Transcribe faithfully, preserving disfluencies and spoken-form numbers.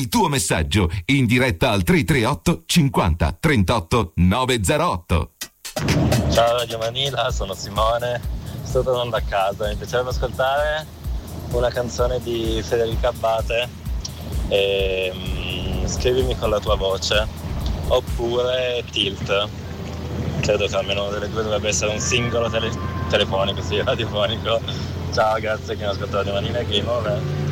il tuo messaggio in diretta al tre tre otto cinquanta trentotto novecentootto. Ciao Radio Manila, sono Simone, sto tornando a casa, mi piacerebbe ascoltare una canzone di Federica Abbate e um, scrivimi con la tua voce, oppure Tilt. Credo che almeno una delle due dovrebbe essere un singolo tele- telefonico, sì, radiofonico. Ciao, grazie che mi ascoltato Radio Manila e Game Over.